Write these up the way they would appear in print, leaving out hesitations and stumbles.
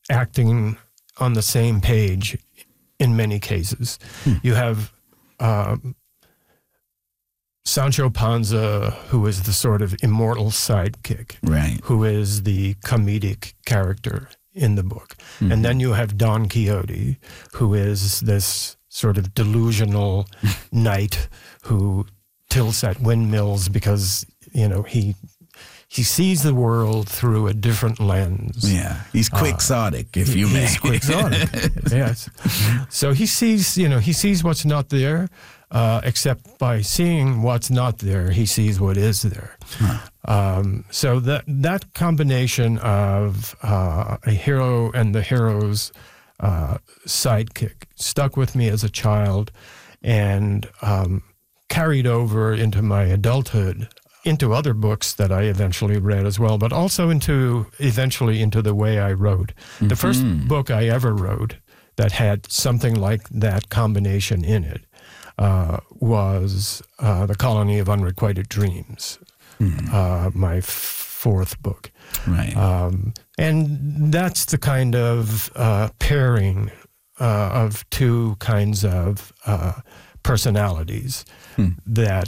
acting on the same page in many cases. You have Sancho Panza, who is the sort of immortal sidekick, right, who is the comedic character in the book. And then you have Don Quixote, who is this sort of delusional knight who tilts at windmills because, he sees the world through a different lens. Yeah, he's quixotic, if you may. He's quixotic, yes. So he sees what's not there, except by seeing what's not there, he sees what is there. So that combination of a hero and the hero's sidekick stuck with me as a child and carried over into my adulthood, into other books that I eventually read as well, but also eventually into the way I wrote. The first book I ever wrote that had something like that combination in it was The Colony of Unrequited Dreams, my fourth book. Right. And that's the kind of pairing of two kinds of personalities that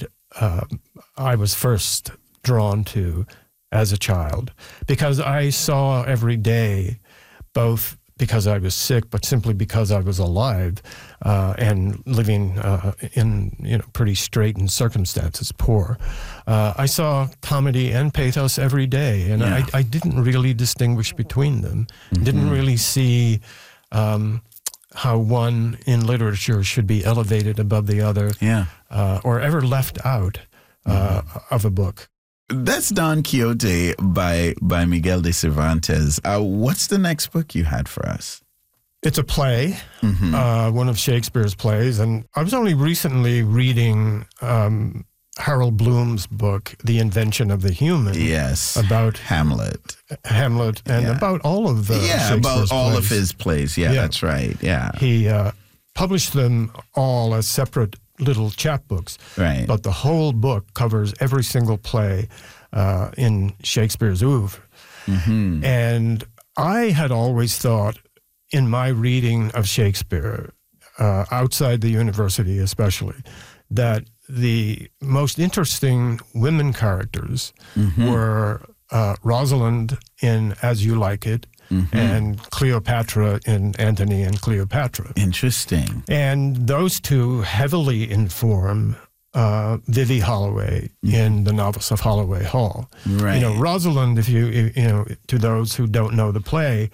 I was first drawn to as a child, because I saw every day, both because I was sick, but simply because I was alive and living in pretty straitened circumstances, poor. I saw comedy and pathos every day, and I didn't really distinguish between them. Didn't really see how one in literature should be elevated above the other, or ever left out of a book. That's Don Quixote by Miguel de Cervantes. What's the next book you had for us? It's a play, one of Shakespeare's plays, and I was only recently reading Harold Bloom's book, The Invention of the Human. Yes, about Hamlet, and about all of the Shakespeare's about all plays. of his plays. Yeah, that's right. Yeah, he published them all as separate little chapbooks, right? But the whole book covers every single play in Shakespeare's oeuvre. And I had always thought, in my reading of Shakespeare, outside the university especially, that the most interesting women characters were Rosalind in As You Like It, and Cleopatra in Antony and Cleopatra. Interesting. And those two heavily inform Vivie Holloway in The Novice of Holloway Hall. Right. Rosalind, if you to those who don't know the play,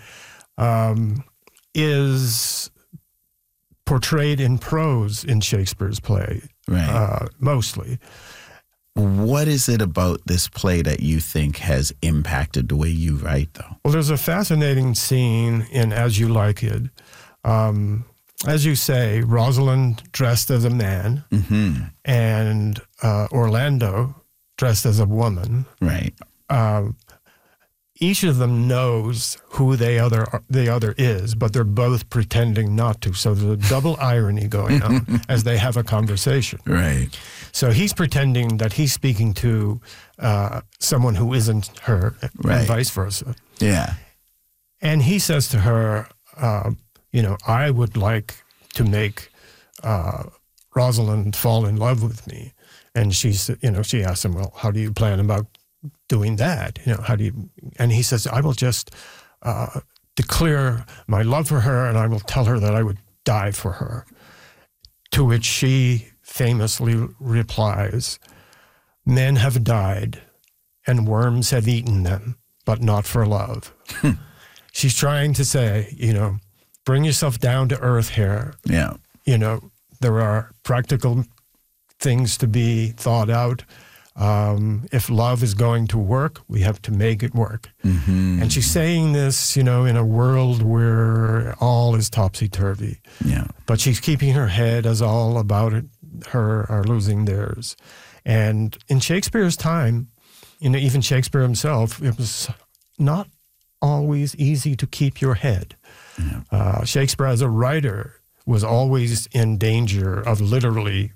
is portrayed in prose in Shakespeare's play, right? Mostly. What is it about this play that you think has impacted the way you write, though? Well, there's a fascinating scene in As You Like It. As you say, Rosalind dressed as a man, and Orlando dressed as a woman. Right. Each of them knows who the other is, but they're both pretending not to. So there's a double irony going on as they have a conversation. Right. So he's pretending that he's speaking to someone who isn't her, and vice versa. Yeah. And he says to her, I would like to make Rosalind fall in love with me. And she asks him, well, how do you plan about doing that? And he says, I will just declare my love for her, and I will tell her that I would die for her. To which she famously replies, men have died and worms have eaten them, but not for love. She's trying to say, bring yourself down to earth here. Yeah. There are practical things to be thought out. If love is going to work, we have to make it work. And she's saying this, in a world where all is topsy-turvy. Yeah. But she's keeping her head as all about her are losing theirs. And in Shakespeare's time, even Shakespeare himself, it was not always easy to keep your head. Yeah. Shakespeare as a writer was always in danger of literally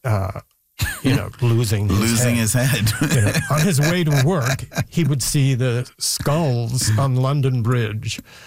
losing his head. On his way to work, he would see the skulls on London Bridge